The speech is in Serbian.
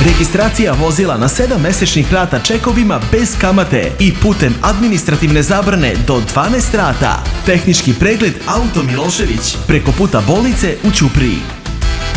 Registracija vozila na 7-mesečnih rata čekovima bez kamate i putem administrativne zabrane do 12 rata. Tehnički pregled Auto Milošević preko puta bolnice u Ćupriji.